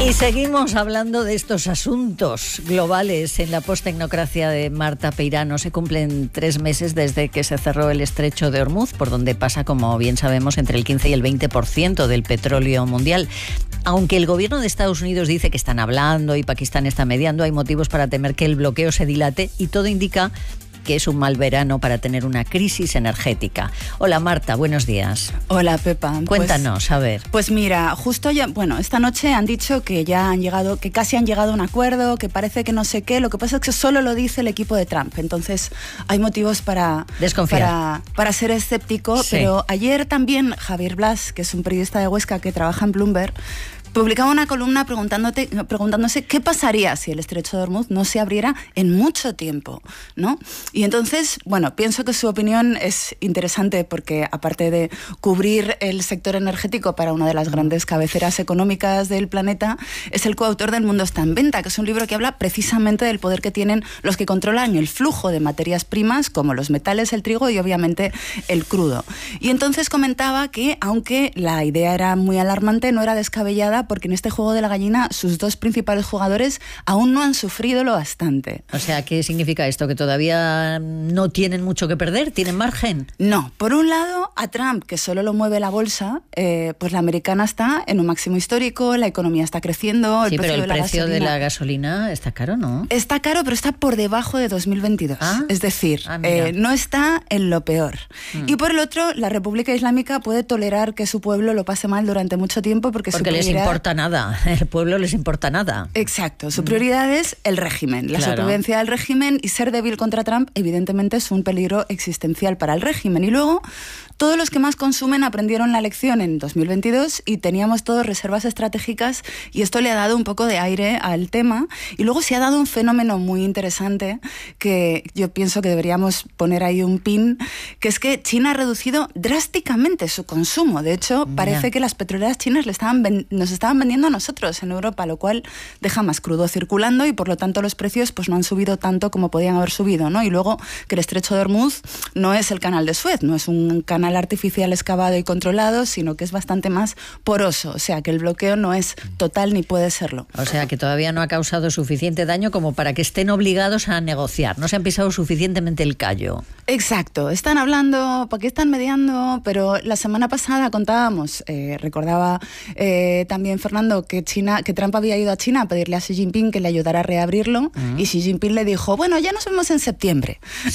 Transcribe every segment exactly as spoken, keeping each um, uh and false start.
Y seguimos hablando de estos asuntos globales en la posttecnocracia de Marta Peirano. Se cumplen tres meses desde que se cerró el estrecho de Hormuz, por donde pasa, como bien sabemos, entre el quince y el veinte por ciento del petróleo mundial. Aunque el gobierno de Estados Unidos dice que están hablando y Pakistán está mediando, hay motivos para temer que el bloqueo se dilate y todo indica que es un mal verano para tener una crisis energética. Hola Marta, buenos días. Hola Pepa. Cuéntanos, pues, a ver. Pues mira, justo ya, bueno, esta noche han dicho que ya han llegado, que casi han llegado a un acuerdo, que parece que no sé qué, lo que pasa es que solo lo dice el equipo de Trump, entonces hay motivos para desconfiar, para, para ser escéptico, sí. Pero ayer también Javier Blas, que es un periodista de Huesca que trabaja en Bloomberg, publicaba una columna preguntándote, preguntándose qué pasaría si el estrecho de Hormuz no se abriera en mucho tiempo, ¿no? Y entonces, bueno, pienso que su opinión es interesante porque aparte de cubrir el sector energético para una de las grandes cabeceras económicas del planeta, es el coautor del Mundo está en venta, que es un libro que habla precisamente del poder que tienen los que controlan el flujo de materias primas como los metales, el trigo y obviamente el crudo. Y entonces comentaba que aunque la idea era muy alarmante, no era descabellada, porque en este juego de la gallina sus dos principales jugadores aún no han sufrido lo bastante. O sea, ¿qué significa esto? ¿Que todavía no tienen mucho que perder? ¿Tienen margen? No. Por un lado, a Trump, que solo lo mueve la bolsa, eh, pues la americana está en un máximo histórico, la economía está creciendo. El sí, precio pero el de la precio gasolina, de la gasolina está caro, ¿no? Está caro, pero está por debajo de dos mil veintidós. ¿Ah? Es decir, ah, eh, no está en lo peor. Mm. Y por el otro, la República Islámica puede tolerar que su pueblo lo pase mal durante mucho tiempo porque, porque su les importa importa nada, el pueblo les importa nada. Exacto, su prioridad mm. es el régimen, la claro. supervivencia del régimen, y ser débil contra Trump evidentemente es un peligro existencial para el régimen. Y luego, todos los que más consumen aprendieron la lección en dos mil veintidós y teníamos todos reservas estratégicas y esto le ha dado un poco de aire al tema. Y luego se ha dado un fenómeno muy interesante que yo pienso que deberíamos poner ahí un pin, que es que China ha reducido drásticamente su consumo. De hecho, parece yeah. que las petroleras chinas le estaban ven- nos estaban vendiendo a nosotros en Europa, lo cual deja más crudo circulando y por lo tanto los precios pues no han subido tanto como podían haber subido, ¿no? Y luego que el estrecho de Hormuz no es el canal de Suez, no es un canal artificial excavado y controlado, sino que es bastante más poroso, o sea que el bloqueo no es total ni puede serlo. O sea que todavía no ha causado suficiente daño como para que estén obligados a negociar, no se han pisado suficientemente el callo. Exacto, están hablando, porque están mediando, pero la semana pasada contábamos, eh, recordaba eh, también Fernando que China, que Trump había ido a China a pedirle a Xi Jinping que le ayudara a reabrirlo, uh-huh. y Xi Jinping le dijo, bueno, ya nos vemos en septiembre.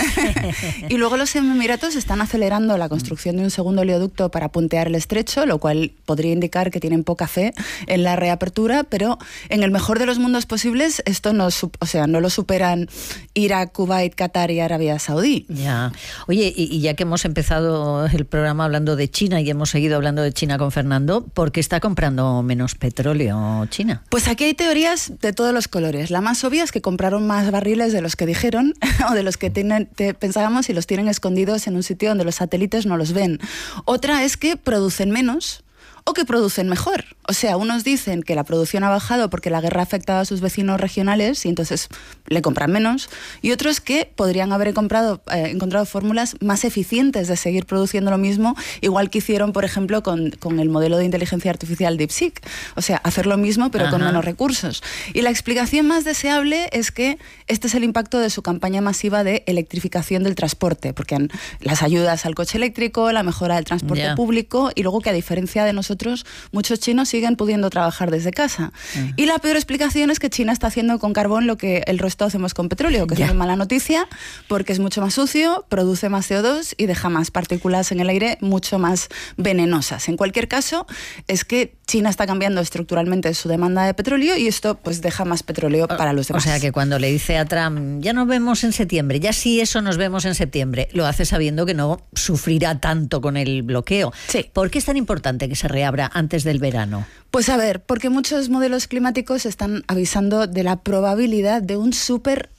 Y luego los Emiratos están acelerando la construcción de un segundo oleoducto para puntear el estrecho, lo cual podría indicar que tienen poca fe en la reapertura, pero en el mejor de los mundos posibles esto no, o sea, no lo superan Irak, Kuwait, Qatar y Arabia Saudí. Ya. Oye, y, y ya que hemos empezado el programa hablando de China y hemos seguido hablando de China con Fernando, ¿por qué está comprando menos petróleo China? Pues aquí hay teorías de todos los colores. La más obvia es que compraron más barriles de los que dijeron o de los que tienen, te, pensábamos y los tienen escondidos en un sitio donde los satélites no los ven. Otra es que producen menos o que producen mejor. O sea, unos dicen que la producción ha bajado porque la guerra ha afectado a sus vecinos regionales y entonces le compran menos, y otros que podrían haber comprado, eh, encontrado fórmulas más eficientes de seguir produciendo lo mismo, igual que hicieron, por ejemplo, con, con el modelo de inteligencia artificial DeepSeek. O sea, hacer lo mismo pero Ajá. con menos recursos. Y la explicación más deseable es que este es el impacto de su campaña masiva de electrificación del transporte, porque han, las ayudas al coche eléctrico, la mejora del transporte yeah. público, y luego que a diferencia de nosotros, muchos chinos siguen pudiendo trabajar desde casa. Uh-huh. Y la peor explicación es que China está haciendo con carbón lo que el resto hacemos con petróleo, que yeah. es una mala noticia, porque es mucho más sucio, produce más C O dos y deja más partículas en el aire mucho más venenosas. En cualquier caso, es que China está cambiando estructuralmente su demanda de petróleo y esto pues deja más petróleo para los demás. O sea que cuando le dice a Trump, ya nos vemos en septiembre, ya sí eso nos vemos en septiembre, lo hace sabiendo que no sufrirá tanto con el bloqueo. Sí. ¿Por qué es tan importante que se reabra antes del verano? Pues a ver, porque muchos modelos climáticos están avisando de la probabilidad de un súper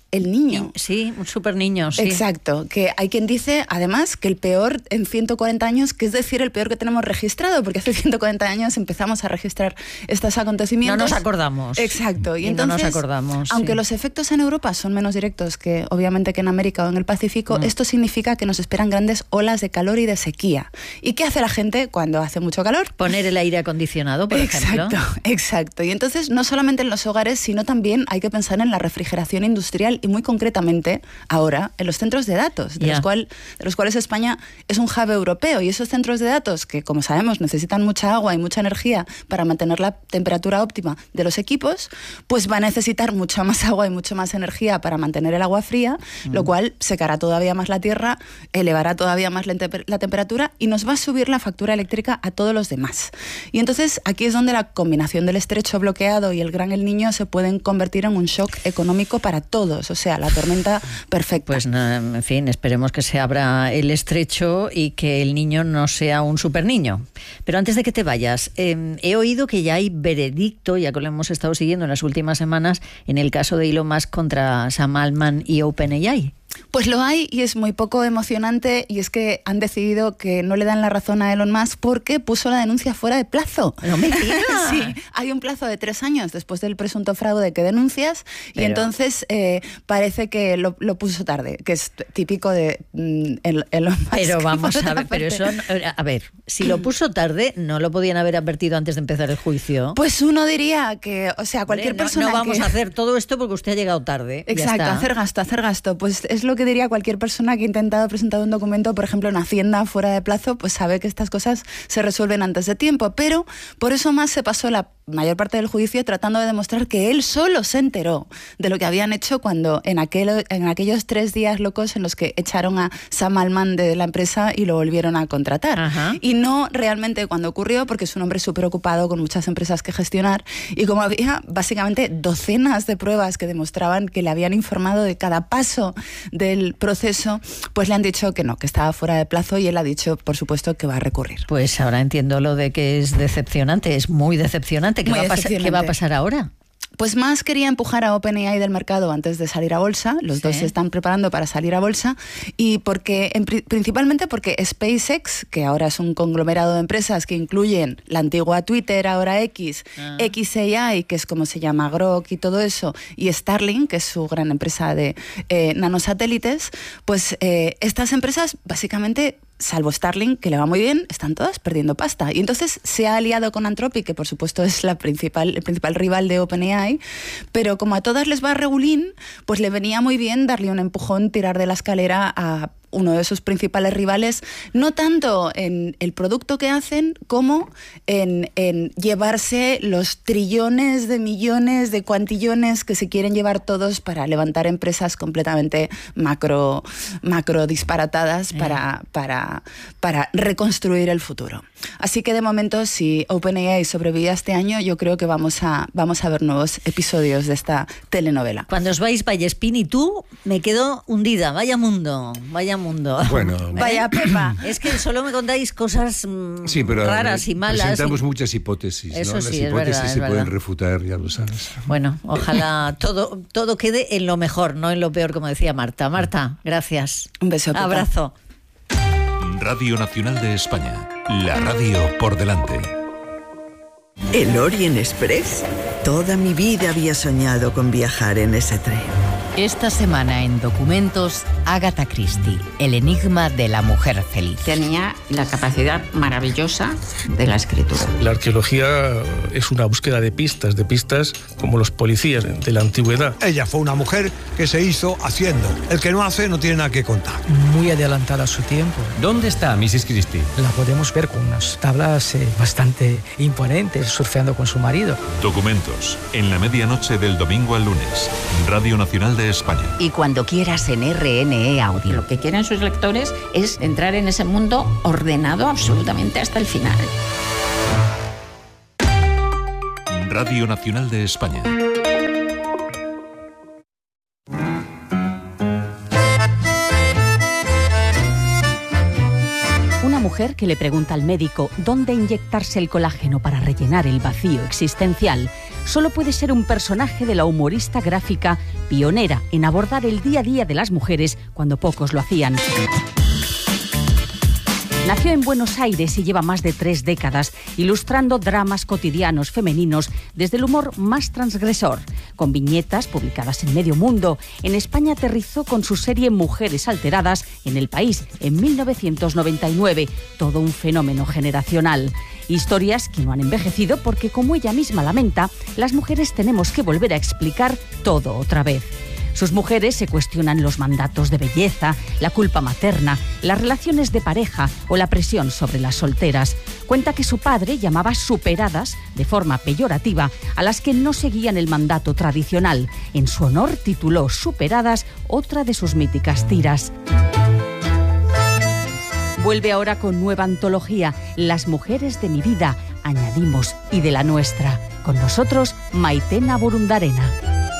el niño. Sí, un super niño, sí. Exacto, que hay quien dice, además, que el peor en ciento cuarenta años, que es decir, el peor que tenemos registrado, porque hace ciento cuarenta años empezamos a registrar estos acontecimientos. No nos acordamos. Exacto. Y, y entonces, no nos acordamos. aunque sí. los efectos en Europa son menos directos que, obviamente, que en América o en el Pacífico, mm. esto significa que nos esperan grandes olas de calor y de sequía. ¿Y qué hace la gente cuando hace mucho calor? Poner el aire acondicionado, por exacto, ejemplo. Exacto, exacto. Y entonces, no solamente en los hogares, sino también hay que pensar en la refrigeración industrial y muy concretamente ahora en los centros de datos, de, yeah. los, cual, de los cuales España es un hub europeo, y esos centros de datos que, como sabemos, necesitan mucha agua y mucha energía para mantener la temperatura óptima de los equipos, pues va a necesitar mucha más agua y mucha más energía para mantener el agua fría, mm. lo cual secará todavía más la tierra, elevará todavía más la, te- la temperatura y nos va a subir la factura eléctrica a todos los demás. Y entonces aquí es donde la combinación del estrecho bloqueado y el Gran El Niño se pueden convertir en un shock económico para todos, o sea, la tormenta perfecta. Pues en fin, esperemos que se abra el estrecho y que el niño no sea un super niño. Pero antes de que te vayas, eh, he oído que ya hay veredicto, ya que lo hemos estado siguiendo en las últimas semanas, en el caso de Elon Musk contra Sam Altman y OpenAI. Pues lo hay, y es muy poco emocionante, y es que han decidido que no le dan la razón a Elon Musk porque puso la denuncia fuera de plazo. No me digas. Sí, hay un plazo de tres años después del presunto fraude que denuncias, Pero... y entonces eh, parece que lo, lo puso tarde, que es típico de mm, Elon Musk. Pero vamos a ver, pero eso, a ver, si lo puso tarde, ¿no lo podían haber advertido antes de empezar el juicio? Pues uno diría que, o sea, cualquier Hombre, no, persona no vamos que... a hacer todo esto porque usted ha llegado tarde. Exacto, hacer gasto, hacer gasto. Pues es lo que diría cualquier persona que ha intentado presentar un documento, por ejemplo, en Hacienda fuera de plazo, pues sabe que estas cosas se resuelven antes de tiempo. Pero por eso más se pasó la mayor parte del juicio tratando de demostrar que él solo se enteró de lo que habían hecho cuando en, aquel, en aquellos tres días locos en los que echaron a Sam Altman de la empresa y lo volvieron a contratar. Ajá. Y no realmente cuando ocurrió, porque es un hombre súper ocupado con muchas empresas que gestionar, y como había básicamente docenas de pruebas que demostraban que le habían informado de cada paso del proceso, pues le han dicho que no, que estaba fuera de plazo, y él ha dicho, por supuesto, que va a recurrir. Pues ahora entiendo lo de que es decepcionante, es muy decepcionante. ¿Qué, muy va, a pasar, ¿qué va a pasar ahora? Pues Musk quería empujar a OpenAI del mercado antes de salir a bolsa. Los sí. dos se están preparando para salir a bolsa, y porque en, principalmente porque SpaceX, que ahora es un conglomerado de empresas que incluyen la antigua Twitter, ahora X, ah. X A I, que es como se llama Grok y todo eso, y Starlink, que es su gran empresa de eh, nanosatélites, pues eh, estas empresas básicamente, salvo Starlink, que le va muy bien, están todas perdiendo pasta. Y entonces se ha aliado con Anthropic, que por supuesto es la principal, el principal rival de OpenAI, pero como a todas les va regulín, pues le venía muy bien darle un empujón, tirar de la escalera a uno de sus principales rivales, no tanto en el producto que hacen como en, en llevarse los trillones de millones de cuantillones que se quieren llevar todos para levantar empresas completamente macro, macro disparatadas eh. para, para, para reconstruir el futuro. Así que de momento, si OpenAI sobrevive este año, yo creo que vamos a, vamos a ver nuevos episodios de esta telenovela. Cuando os vais Vallespín y tú, me quedo hundida. Vaya mundo, vaya mundo. Bueno, ¿Eh? Vaya Pepa. Es que solo me contáis cosas mmm, sí, pero raras y malas. Presentamos y... muchas hipótesis, Eso ¿no? sí, Las es hipótesis verdad, se es pueden verdad. refutar, ya lo sabes. Bueno, ojalá todo, todo quede en lo mejor, no en lo peor, como decía Marta. Marta, gracias. Un beso, Pepa. Abrazo. Radio Nacional de España, la radio por delante. ¿El Orient Express? Toda mi vida había soñado con viajar en ese tren. Esta semana en Documentos, Agatha Christie, el enigma de la mujer feliz. Tenía la capacidad maravillosa de la escritura. La arqueología es una búsqueda de pistas, de pistas como los policías de la antigüedad. Ella fue una mujer que se hizo haciendo. El que no hace no tiene nada que contar. Muy adelantada a su tiempo. ¿Dónde está missus Christie? La podemos ver con unas tablas eh, bastante imponentes, surfeando con su marido. Documentos, en la medianoche del domingo al lunes. Radio Nacional de España. Y cuando quieras en R N E Audio. Lo que quieren sus lectores es entrar en ese mundo ordenado absolutamente hasta el final. Radio Nacional de España. Una mujer mujer que le pregunta al médico dónde inyectarse el colágeno para rellenar el vacío existencial solo puede ser un personaje de la humorista gráfica pionera en abordar el día a día de las mujeres cuando pocos lo hacían. Nació en Buenos Aires y lleva más de tres décadas ilustrando dramas cotidianos femeninos desde el humor más transgresor, con viñetas publicadas en medio mundo. En España aterrizó con su serie Mujeres Alteradas en El País en mil novecientos noventa y nueve, todo un fenómeno generacional. Historias que no han envejecido porque, como ella misma lamenta, las mujeres tenemos que volver a explicar todo otra vez. Sus mujeres se cuestionan los mandatos de belleza, la culpa materna, las relaciones de pareja o la presión sobre las solteras. Cuenta que su padre llamaba superadas, de forma peyorativa, a las que no seguían el mandato tradicional. En su honor tituló Superadas otra de sus míticas tiras. Vuelve ahora con nueva antología, Las mujeres de mi vida, añadimos, y de la nuestra. Con nosotros, Maitena Burundarena.